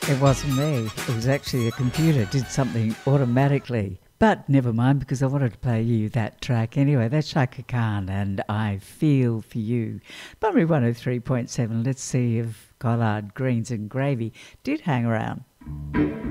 It wasn't me. It was actually a computer did something automatically. But never mind, because I wanted to play you that track anyway. That's Shaka Khan and I Feel For You. Primary 103.7. Let's see if Collard Greens and Gravy did hang around.